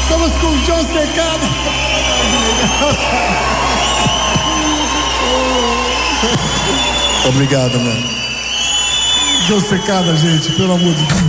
Estamos com o John Secada. Obrigado, mano. John Secada, gente, pelo amor de Deus.